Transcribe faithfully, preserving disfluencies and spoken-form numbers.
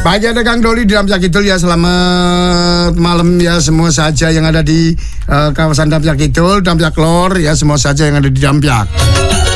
Pagi ada Kang Doli di Dampiak Kidul ya. Selamat malam ya semua saja yang ada di uh, kawasan Dampiak Kidul, Dampiak Lor ya, semua saja yang ada di Dampiak.